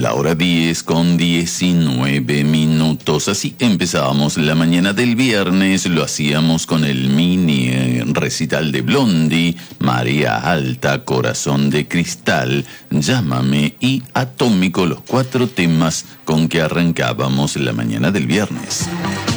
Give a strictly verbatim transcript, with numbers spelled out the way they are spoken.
La hora diez con diecinueve minutos. Así empezábamos la mañana del viernes. Lo hacíamos con el mini recital de Blondie, María Alta, Corazón de Cristal, Llámame y Atómico, los cuatro temas con que arrancábamos la mañana del viernes.